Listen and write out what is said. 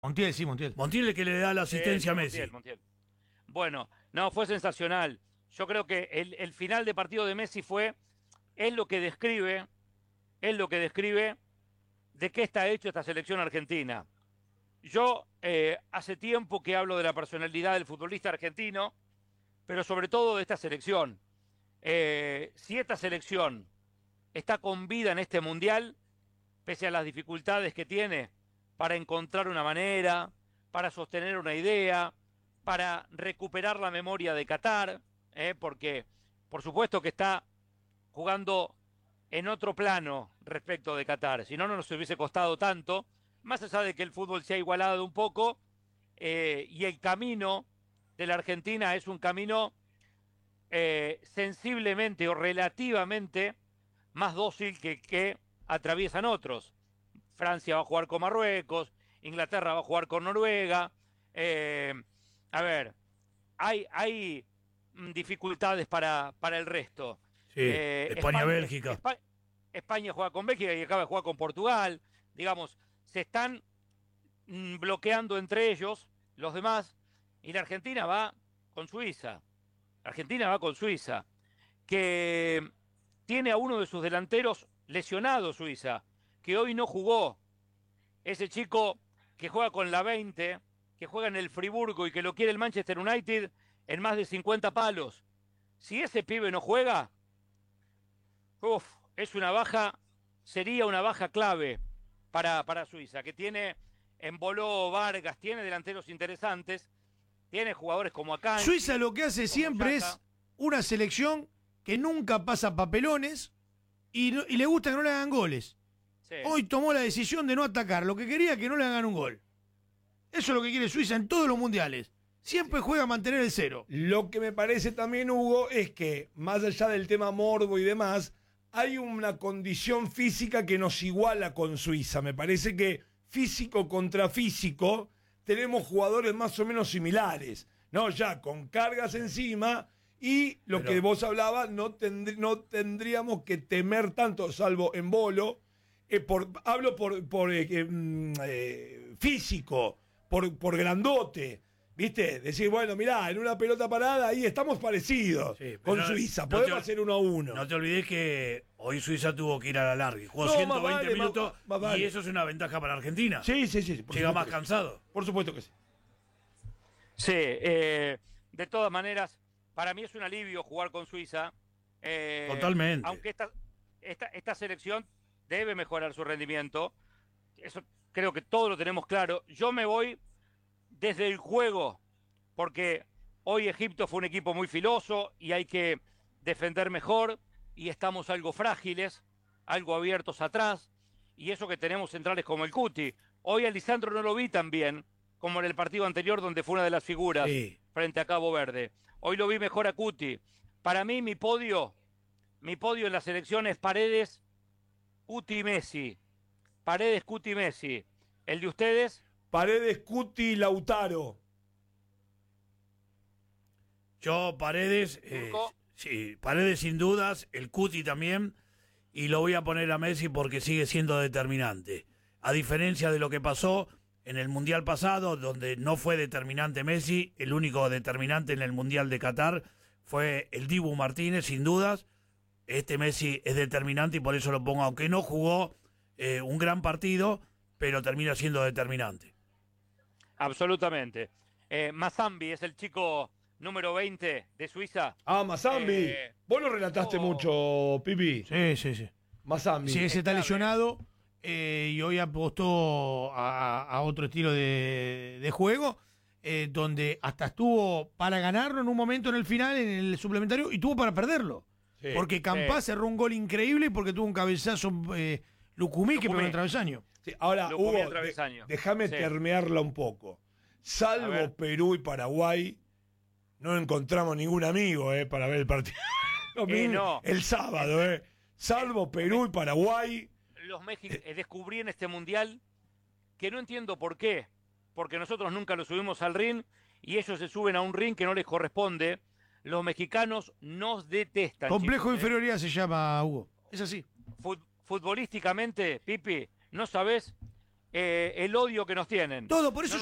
Montiel, sí, Montiel. Montiel es el que le da la asistencia a Messi. Montiel. Bueno, no, fue sensacional. Yo creo que el final de partido de Messi es lo que describe de qué está hecho esta selección argentina. Yo hace tiempo que hablo de la personalidad del futbolista argentino, pero sobre todo de esta selección. Si esta selección está con vida en este mundial, pese a las dificultades que tiene para encontrar una manera, para sostener una idea, para recuperar la memoria de Qatar, porque por supuesto que está jugando en otro plano respecto de Qatar, si no, no nos hubiese costado tanto, más allá de que el fútbol se ha igualado un poco, y el camino de la Argentina es un camino sensiblemente o relativamente más dócil que atraviesan otros. Francia va a jugar con Marruecos, Inglaterra va a jugar con Noruega. A ver, hay dificultades para el resto. Sí, España-Bélgica. España juega con Bélgica y acaba de jugar con Portugal. Digamos, se están bloqueando entre ellos los demás, y la Argentina va con Suiza. Argentina va con Suiza, que tiene a uno de sus delanteros lesionado, Suiza, que hoy no jugó. Ese chico que juega con la 20, que juega en el Friburgo y que lo quiere el Manchester United en más de 50 palos. Si ese pibe no juega, sería una baja clave para Suiza, que tiene en Boló, Vargas, tiene delanteros interesantes, tiene jugadores como acá. Suiza lo que hace siempre Yaka. es una selección que nunca pasa papelones y le gusta que no le hagan goles. Sí. Hoy tomó la decisión de no atacar, lo que quería que no le hagan un gol. Eso es lo que quiere Suiza en todos los mundiales. Siempre juega a mantener el cero. Lo que me parece también, Hugo, es que, más allá del tema morbo y demás, hay una condición física que nos iguala con Suiza. Me parece que físico contra físico tenemos jugadores más o menos similares, ¿no? Ya con cargas encima, y lo que vos hablabas, no tendríamos que temer tanto, salvo en Bolo. Hablo por físico, por grandote, ¿viste? Decir, bueno, mirá, en una pelota parada ahí estamos parecidos con Suiza, podemos hacer 1-1. No te olvides que hoy Suiza tuvo que ir a la larga, jugó 120 minutos y eso es una ventaja para Argentina. Sí. Llega más cansado. Por supuesto que sí. Sí, de todas maneras, para mí es un alivio jugar con Suiza. Totalmente. Aunque esta selección debe mejorar su rendimiento, eso creo que todos lo tenemos claro. Yo me voy desde el juego, porque hoy Egipto fue un equipo muy filoso y hay que defender mejor, y estamos algo frágiles, algo abiertos atrás, y eso que tenemos centrales como el Cuti. Hoy a Lisandro no lo vi tan bien como en el partido anterior, donde fue una de las figuras frente a Cabo Verde. Hoy lo vi mejor a Cuti. Para mí mi podio en la selección es Paredes, Cuti, Messi. Paredes, Cuti, Messi. ¿El de ustedes? Paredes, Cuti, Lautaro. Yo, Paredes, sí, Paredes sin dudas, el Cuti también, y lo voy a poner a Messi porque sigue siendo determinante. A diferencia de lo que pasó en el Mundial pasado, donde no fue determinante Messi, el único determinante en el Mundial de Qatar fue el Dibu Martínez, sin dudas. Este Messi es determinante y por eso lo pongo, aunque no jugó un gran partido, pero termina siendo determinante. Absolutamente. Mazambi es el chico número 20 de Suiza. Ah, Mazambi. Vos lo relataste mucho, Pipi. Sí. Mazambi. Sí, ese está lesionado y hoy apostó a otro estilo de juego, donde hasta estuvo para ganarlo en un momento en el final, en el suplementario, y tuvo para perderlo. Sí, porque Campá cerró un gol increíble y porque tuvo un cabezazo Lucumí que pegó en el travesaño. Sí, ahora, Hugo, déjame termearla un poco. Salvo Perú y Paraguay, no encontramos ningún amigo para ver el partido. El sábado, salvo Perú y Paraguay. Los descubrí en este mundial que no entiendo por qué. Porque nosotros nunca lo subimos al ring y ellos se suben a un ring que no les corresponde. Los mexicanos nos detestan. Complejo de inferioridad se llama, Hugo. Es así. Futbolísticamente, Pipi, no sabés el odio que nos tienen. Todo, por eso